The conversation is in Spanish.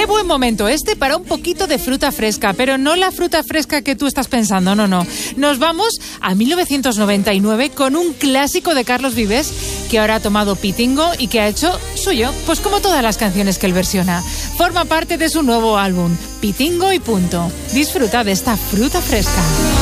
buen momento este para un poquito de fruta fresca, pero no la fruta fresca que tú estás pensando, no. Nos vamos a 1999 con un clásico de Carlos Vives que ahora ha tomado Pitingo y que ha hecho suyo, pues como todas las canciones que él versiona. Forma parte de su nuevo álbum, Pitingo y punto. Disfruta de esta fruta fresca.